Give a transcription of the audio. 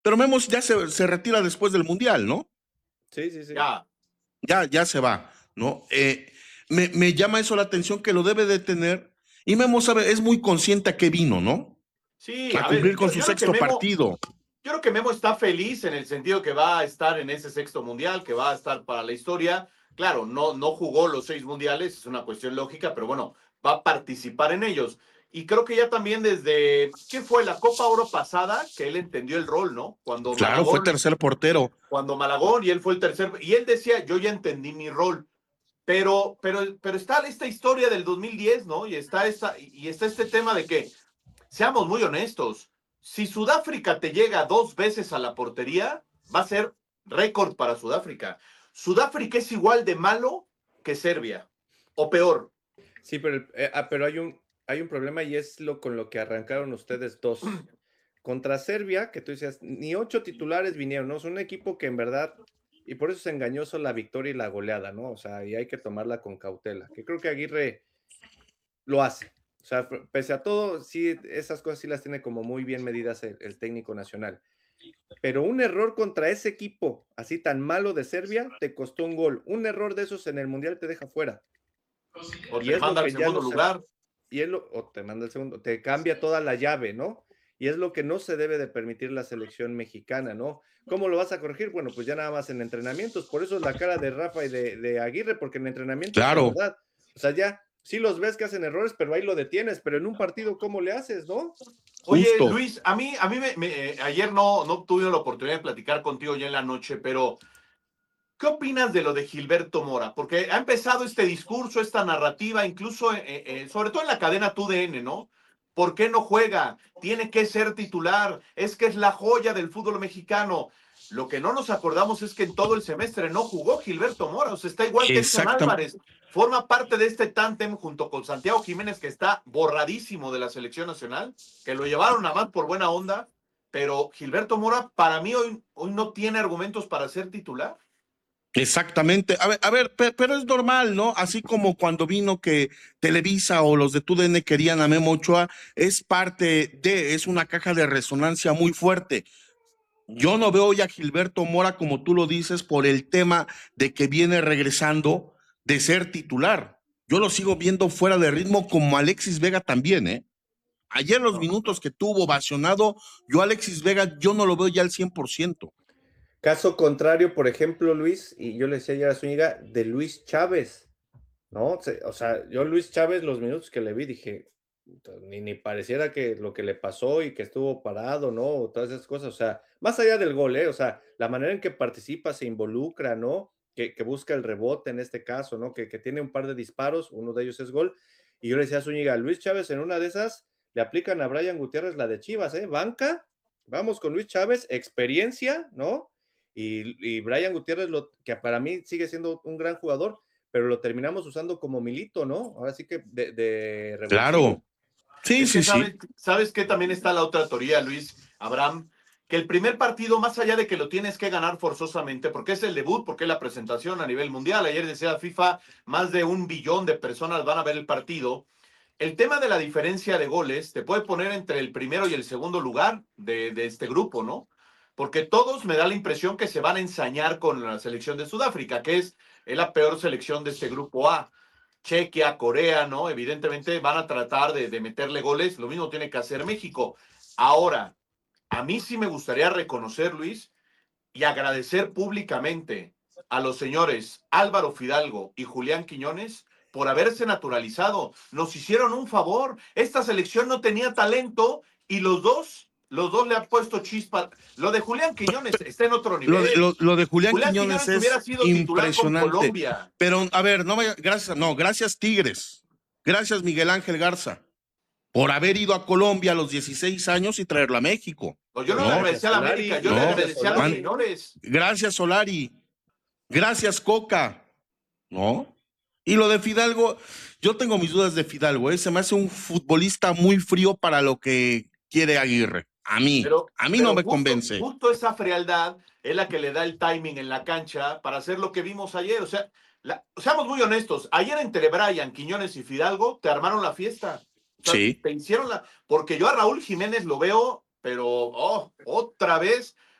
Pero Memo ya se retira después del Mundial, ¿no? Sí, sí, sí. Ya. Ya se va, ¿no? Me llama eso la atención que lo debe de tener. Y Memo sabe, es muy consciente a qué vino, ¿no? Sí, A a ver, cumplir con su yo creo que sexto Memo, partido. yo creo que Memo está feliz en el sentido que va a estar en ese sexto mundial, que va a estar para la historia. Claro, no jugó los 6 mundiales, es una cuestión lógica, pero bueno, va a participar en ellos. Y creo que ya también desde, ¿qué fue? La Copa Oro pasada, que él entendió el rol, ¿no? Claro, fue tercer portero. Cuando Malagón y él fue el tercer, y él decía, yo ya entendí mi rol. Pero está esta historia del 2010, ¿no? Y está este tema de que, seamos muy honestos, si Sudáfrica te llega 2 veces a la portería, va a ser récord para Sudáfrica. Sudáfrica es igual de malo que Serbia, o peor. Sí, pero hay un problema y es con lo que arrancaron ustedes dos. Contra Serbia, que tú decías, ni 8 titulares vinieron, ¿no? Es un equipo que en verdad, y por eso es engañoso la victoria y la goleada, ¿no? O sea, y hay que tomarla con cautela, que creo que Aguirre lo hace. O sea, pese a todo, sí, esas cosas sí las tiene como muy bien medidas el técnico nacional. Pero un error contra ese equipo así tan malo de Serbia te costó un gol. Un error de esos en el Mundial te deja fuera. O Y te es lo manda al que ya segundo no se, lugar. o te manda el segundo, te cambia toda la llave, ¿no? Y es lo que no se debe de permitir la selección mexicana, ¿no? ¿Cómo lo vas a corregir? Bueno, pues ya nada más en entrenamientos, por eso es la cara de Rafa y de Aguirre, porque en entrenamientos de Claro, verdad, o sea, ya sí los ves que hacen errores, pero ahí lo detienes, pero en un partido, ¿cómo le haces, no? Oye, justo. Luis, a mí ayer no tuve la oportunidad de platicar contigo ya en la noche, pero ¿qué opinas de lo de Gilberto Mora? Porque ha empezado este discurso, esta narrativa, incluso, sobre todo en la cadena TUDN, ¿no? ¿Por qué no juega? Tiene que ser titular. Es que es la joya del fútbol mexicano. Lo que no nos acordamos es que en todo el semestre no jugó Gilberto Mora. O sea, está igual que Edson Exactamente. Álvarez. Forma parte de este tándem junto con Santiago Jiménez, que está borradísimo de la selección nacional, que lo llevaron a más por buena onda. Pero Gilberto Mora, para mí, hoy no tiene argumentos para ser titular. Exactamente. Pero es normal, ¿no? Así como cuando vino que Televisa o los de TUDN querían a Memo Ochoa, es una caja de resonancia muy fuerte. Yo no veo ya a Gilberto Mora, como tú lo dices, por el tema de que viene regresando de ser titular. Yo lo sigo viendo fuera de ritmo, como Alexis Vega también, ¿eh? Ayer los minutos que tuvo ovacionado, yo Alexis Vega, yo no lo veo ya al 100%. Caso contrario, por ejemplo, Luis, y yo le decía ya a Zúñiga, de Luis Chávez, ¿no? O sea, yo Luis Chávez, los minutos que le vi, dije, ni pareciera que lo que le pasó y que estuvo parado, ¿no? O todas esas cosas, o sea, más allá del gol, ¿eh? O sea, la manera en que participa, se involucra, ¿no? Que busca el rebote en este caso, ¿no? Que tiene un par de disparos, uno de ellos es gol, y yo le decía a Zúñiga, Luis Chávez en una de esas le aplican a Brian Gutiérrez la de Chivas, ¿eh? Banca, vamos con Luis Chávez, experiencia, ¿no? Y Brian Gutiérrez, que para mí sigue siendo un gran jugador, pero lo terminamos usando como Milito, ¿no? Ahora sí que de Claro. revulsivo. Sí, Es que sí, sabes, sí. sabes que también está la otra teoría, Luis Abraham, que el primer partido, más allá de que lo tienes que ganar forzosamente, porque es el debut, porque es la presentación a nivel mundial, ayer decía FIFA, más de 1 billón de personas van a ver el partido. El tema de la diferencia de goles te puede poner entre el primero y el segundo lugar de este grupo, ¿no? Porque todos me da la impresión que se van a ensañar con la selección de Sudáfrica, que es la peor selección de este grupo A. Chequia, Corea, ¿no? Evidentemente van a tratar de meterle goles, lo mismo tiene que hacer México. Ahora, a mí sí me gustaría reconocer, Luis, y agradecer públicamente a los señores Álvaro Fidalgo y Julián Quiñones por haberse naturalizado. Nos hicieron un favor. Esta selección no tenía talento y los dos le han puesto chispa. Lo de Julián Quiñones está en otro nivel. Lo de Julián Julián Quiñones Quiñones hubiera es sido titular con impresionante. Colombia. Pero, a ver, no vaya, gracias, no, gracias Tigres. Gracias Miguel Ángel Garza por haber ido a Colombia a los 16 años y traerlo a México. Pues yo no le Y No, agradecí gracias a la América, Solari, yo y le no. gracias agradecí a los Solari. señores. Gracias Solari. Gracias Coca. ¿No? Y lo de Fidalgo, yo tengo mis dudas de Fidalgo, ¿eh? Se me hace un futbolista muy frío para lo que quiere Aguirre. Pero, A mí no pero me justo, convence. justo esa frialdad es la que le da el timing en la cancha para hacer lo que vimos ayer. O sea, seamos muy honestos, ayer entre Brian, Quiñones y Fidalgo te armaron la fiesta. O sea, Sí, te hicieron la. Porque yo a Raúl Jiménez lo veo, pero otra vez.